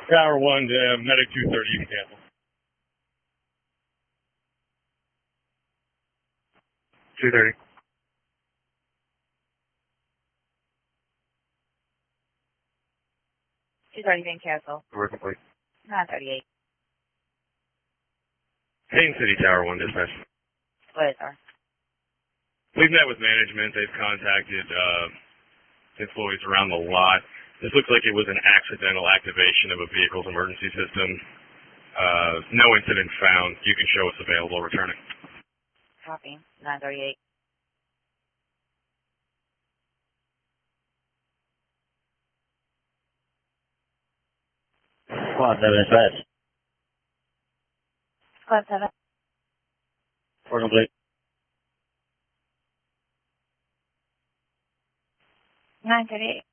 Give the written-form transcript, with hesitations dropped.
Tower 1 to Medic 230, you can cancel. 230. Being canceled. We're complete. 938. Haines City Tower 1 dispatch. Go ahead, sir. We've met with management. They've contacted employees around the lot. This looks like it was an accidental activation of a vehicle's emergency system. No incident found. You can show us available returning. Copy. 938. Squad 7 dispatch. Squad 7. We're complete. 938.